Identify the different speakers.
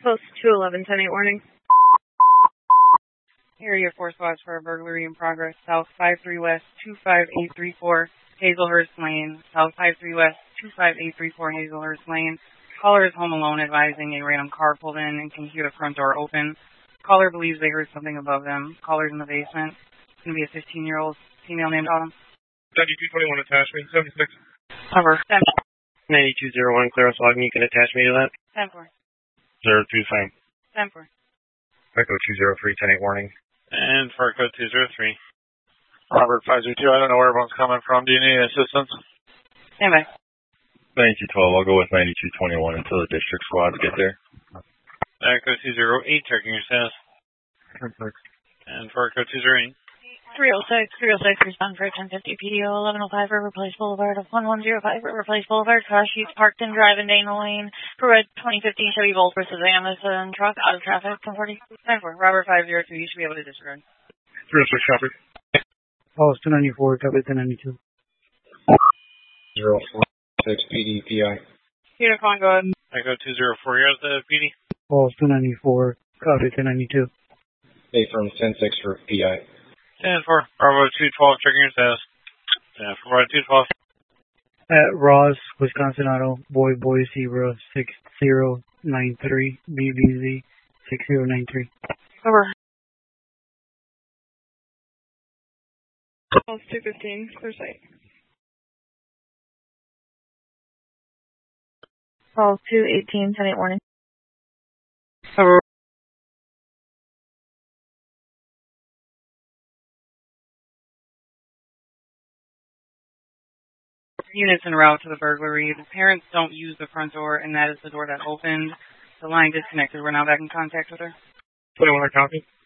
Speaker 1: Post 211, 10-8 warning. Area 4 spots for a burglary in progress. South 53 West 25834 Hazelhurst Lane. South 53 West 25834 Hazelhurst Lane. Caller is home alone, advising a random car pulled in and can hear the front door open. Caller believes they heard something above them. Caller's in the basement. It's going to be a 15-year-old female named Autumn.
Speaker 2: 9221 attachment 76.
Speaker 1: Cover.
Speaker 3: 9201 Claros Logan, you can attach me to that.
Speaker 1: 10-4.
Speaker 3: 02 same.
Speaker 1: 10-4.
Speaker 2: Echo 203, 10-8 warning.
Speaker 4: And for code 203.
Speaker 5: Robert 502, I don't know where everyone's coming from. Do you need assistance?
Speaker 1: Stand by.
Speaker 6: 9212, I'll go with 9221 until the district squads get there.
Speaker 4: Echo 208, checking your status.
Speaker 2: 10-6.
Speaker 4: And for code 208.
Speaker 7: 306, respond for 1050 PDO 1105 River Place Boulevard of 1105 River Place Boulevard. Car sheets parked and drive in Dana Lane. For red 2015 Chevy Volt versus Amazon truck out of traffic. 1040.
Speaker 1: 10-4. Robert 502, you should be able to disregard.
Speaker 2: 306 copy.
Speaker 8: Pulse 294, copy 1092.
Speaker 9: 046 PD PI.
Speaker 1: Unicorn, go ahead.
Speaker 4: Echo 204, you're at the PD.
Speaker 8: Pulse 294, copy 1092.
Speaker 9: A from 106 for PI.
Speaker 4: 10-4. Bravo 212, checking your status. Yeah, for Bravo 212.
Speaker 8: At Ross, Wisconsin Auto, Boy Sierra 6093, BBZ 6093.
Speaker 1: Over. Pulse 215, clear sight.
Speaker 7: Call 218, 10-8 warning.
Speaker 1: Over. Units en route to the burglary. The parents don't use the front door, and that is the door that opened. The line disconnected. We're now back in contact with her.
Speaker 2: 21 copy.